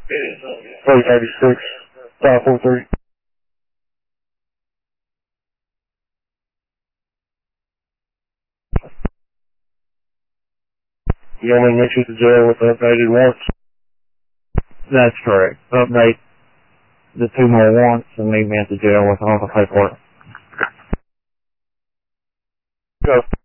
336, 543. You want me to meet you at the jail with the updated warrants? That's correct. Update the 2 more warrants and meet me at the jail with all the paperwork. Go.